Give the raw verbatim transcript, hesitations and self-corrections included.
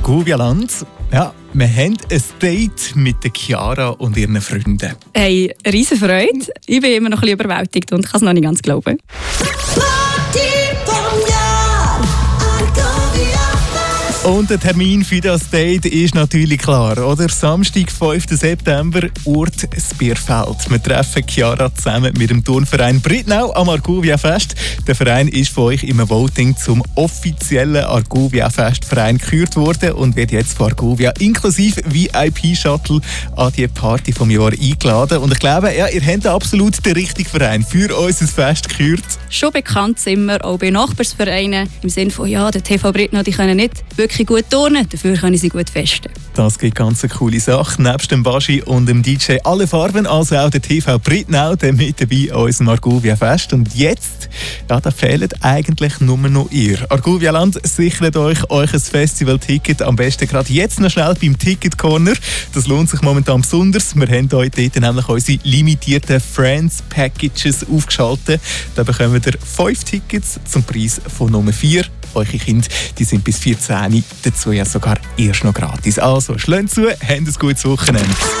Argovia-Land. Ja, wir haben ein Date mit der Chiara und ihren Freunden. Hey, riesen Freude. Ich bin immer noch ein bisschen überwältigt und kann es noch nicht ganz glauben. Und der Termin für das Date ist natürlich klar, oder? Samstag, fünften September, Ort das Bierfeld. Wir treffen Chiara zusammen mit dem Turnverein Brittnau am Argovia-Fest. Der Verein ist von euch im Voting zum offiziellen Argovia-Festverein gekürt worden und wird jetzt von Argovia inklusive V I P-Shuttle an die Party vom Jahr eingeladen. Und ich glaube, ja, ihr habt absolut den richtigen Verein für unser Fest gekürt. Schon bekannt sind wir auch bei Nachbarsvereinen im Sinne von, ja, der T V Brittnau, die können nicht wirklich gut turnen, dafür können sie gut festen. Das gibt ganz eine coole Sache. Nebst dem Baschi und dem D J alle Farben, also auch der T V Brittnau, der mit dabei an unserem Argovia-Fest. Und jetzt, ja, da fehlt eigentlich nur noch ihr. Argovia-Land sichert euch euch ein Festival-Ticket am besten gerade jetzt noch schnell beim Ticket-Corner. Das lohnt sich momentan besonders. Wir haben euch dort nämlich unsere limitierten Friends-Packages aufgeschaltet. Da bekommt ihr fünf Tickets zum Preis von Nummer vier. Eure Kinder, die sind bis vierzehn, dazu ja sogar erst noch gratis. Also, schlägt zu, habt ein gutes Wochenende.